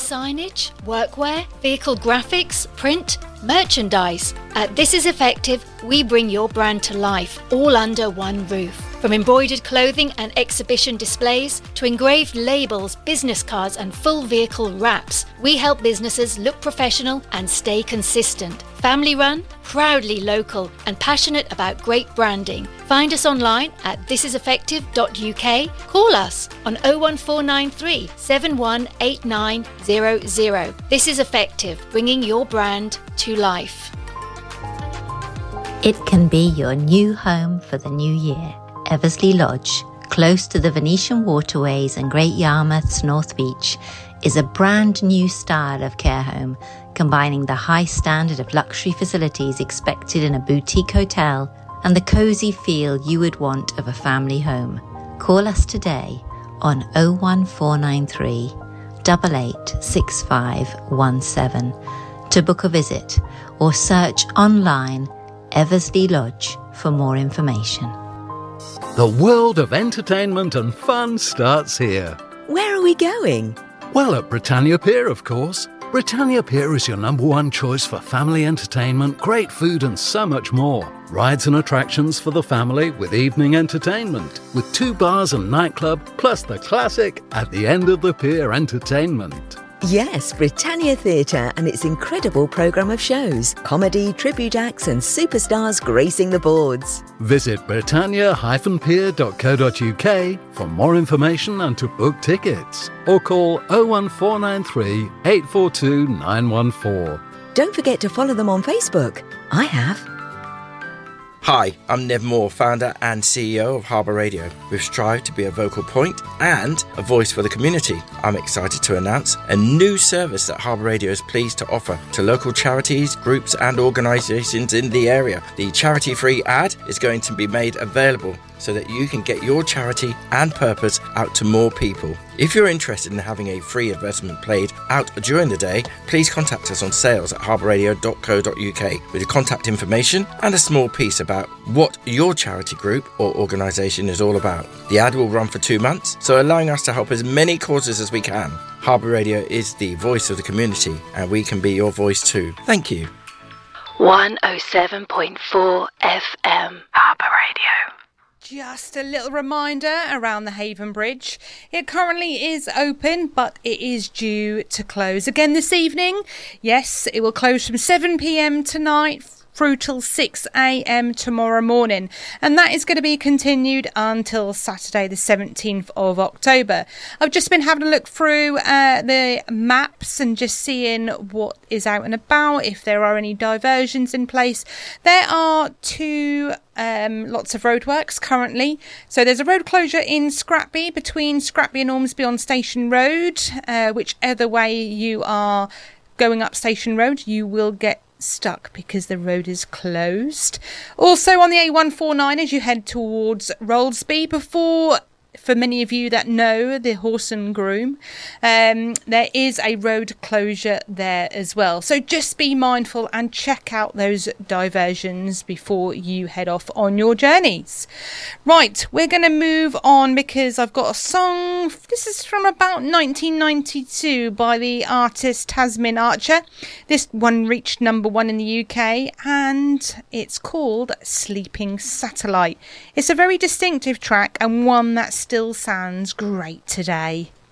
signage, workwear, vehicle graphics, print, merchandise. At This Is Effective, we bring your brand to life, all under one roof. From embroidered clothing and exhibition displays to engraved labels, business cards and full vehicle wraps, we help businesses look professional and stay consistent. Family run, proudly local and passionate about great branding. Find us online at thisiseffective.uk. Call us on 01493 718900. This is Effective, bringing your brand to life. It can be your new home for the new year. Eversley Lodge, close to the Venetian waterways and Great Yarmouth's North Beach, is a brand new style of care home, combining the high standard of luxury facilities expected in a boutique hotel and the cosy feel you would want of a family home. Call us today on 01493 886517 to book a visit, or search online Eversley Lodge for more information. The world of entertainment and fun starts here. Where are we going? Well, at Britannia Pier, of course. Britannia Pier is your number one choice for family entertainment, great food and so much more. Rides and attractions for the family with evening entertainment, with 2 bars and nightclub, plus the classic at the end of the pier entertainment. Yes, Britannia Theatre and its incredible programme of shows, comedy, tribute acts and superstars gracing the boards. Visit britannia-pier.co.uk for more information and to book tickets, or call 01493 842 914. Don't forget to follow them on Facebook. I have. Hi, I'm Nev Moore, founder and CEO of Harbour Radio. We've strived to be a vocal point and a voice for the community. I'm excited to announce a new service that Harbour Radio is pleased to offer to local charities, groups and organisations in the area. The charity-free ad is going to be made available so that you can get your charity and purpose out to more people. If you're interested in having a free advertisement played out during the day, please contact us on sales@harbourradio.co.uk with your contact information and a small piece about what your charity group or organisation is all about. The ad will run for 2 months, so allowing us to help as many causes as we can. Harbour Radio is the voice of the community, and we can be your voice too. Thank you. 107.4 FM, Harbour Radio. Just a little reminder around the Haven Bridge. It currently is open, but it is due to close again this evening. Yes, it will close from 7 p.m. tonight through till 6 a.m. tomorrow morning. And that is going to be continued until Saturday the 17th of October. I've just been having a look through the maps and just seeing what is out and about, if there are any diversions in place. There are lots of roadworks currently. So there's a road closure in Scrapby between Scrapby and Ormsby on Station Road. Whichever way you are going up Station Road, you will get stuck because the road is closed. Also on the A149 as you head towards Rollsby, for many of you that know the Horse and Groom, there is a road closure there as well. So just be mindful and check out those diversions before you head off on your journeys. Right, we're going to move on because I've got a song. This is from about 1992 by the artist Tasmin Archer. This one reached number 1 in the UK and it's called Sleeping Satellite. It's a very distinctive track and one that still sounds great today.